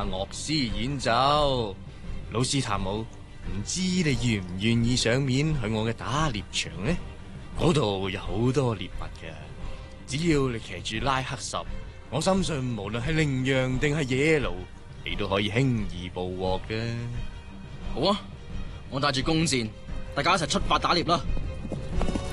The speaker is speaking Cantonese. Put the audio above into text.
樂師演奏。老師探母，唔知你願唔願意上面去我嘅打獵場呢？嗰度有好多獵物嘅，只要你騎住拉克什，我相信無論係羚羊定係野驢，你都可以輕易捕獲嘅。 好啊，我帶住弓箭，大家一齊出發打獵啦！